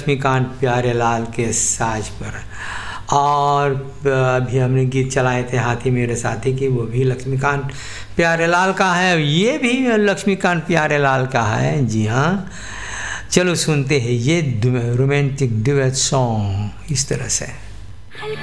लक्ष्मीकांत प्यारेलाल के साज पर। और अभी हमने गीत चलाए थे हाथी मेरे साथी की, वो भी लक्ष्मीकांत प्यारेलाल का है, ये भी लक्ष्मीकांत प्यारेलाल का है। जी हाँ, चलो सुनते हैं ये रोमांटिक डुएट सॉन्ग इस तरह से।